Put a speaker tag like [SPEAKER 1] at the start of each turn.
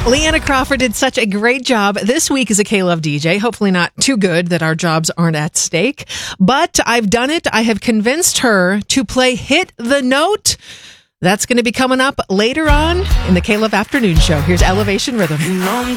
[SPEAKER 1] Leanna Crawford did such a great job this week as a K-Love DJ. Hopefully not too good that our jobs aren't at stake. But I've done it. I have convinced her to play Hit the Note. That's going to be coming up later on in the K-Love Afternoon Show. Here's Elevation Rhythm.